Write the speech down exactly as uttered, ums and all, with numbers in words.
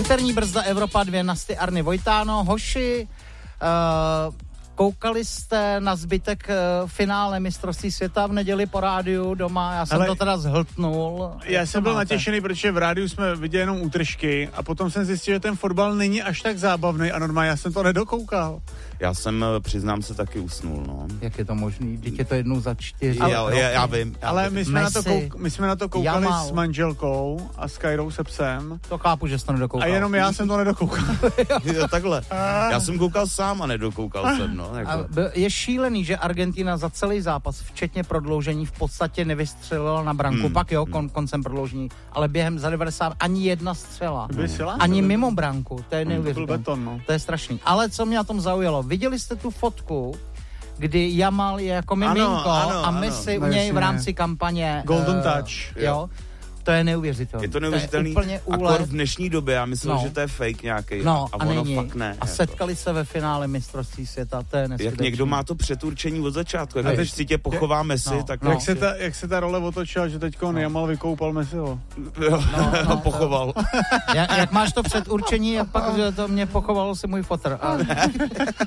Úterní brzda Evropa dvě Nasty Arny Vojtáno. Hoši, uh, koukali jste na zbytek uh, finále mistrovství světa v neděli po rádiu doma? Já jsem Ale to teda zhltnul. Já jsem byl natěšený, protože v rádiu jsme viděli jenom útržky a potom jsem zjistil, že ten fotbal není až tak zábavný a normálně já jsem to nedokoukal. Já jsem, přiznám se, taky usnul, no. Jak je to možný? Vždyť je to jednou za čtyři. Ale, já, já, já vím. Já ale vím. my jsme, na to kouk, my jsme na to koukali Jamal. s manželkou a s Kajrou se psem. To chápu, že jsi to nedokoukal. A jenom já jsem to nedokoukal. Jo, takhle. Já jsem koukal sám a nedokoukal jsem, no. Jako. A je šílený, že Argentina za celý zápas, včetně prodloužení, v podstatě nevystřelila na branku. Hmm. Pak jo, kon, koncem prodloužení. Ale během za devadesát ani jedna střela. Vysila? Ani mimo branku. To je neuvěřitelné. To, no. To je strašný. Ale co mě na tom zaujalo, viděli jste tu fotku, kdy Jamal je jako miminko ano, ano, a Messi ano. u něj v rámci kampaně Golden uh, Touch. Jo. To je neuvěřitelné. Je to neuvěřitelný. To je úplně akor v dnešní době, já myslím, no. že to je fake nějaký. No, a, a ono není. fakt ne. A setkali se ve finále mistrovství světa, to je neskutečný. Jak někdo má to předurčení od začátku, jako když si tě pochová Messi, no, tak... no. Jak, se ta, jak se ta role otočila, že teďko no. Jamal vykoupal Messiho. Jo, no, no, pochoval. Jak, jak máš to předurčení, jak pak že to mě pochovalo si můj fotr. A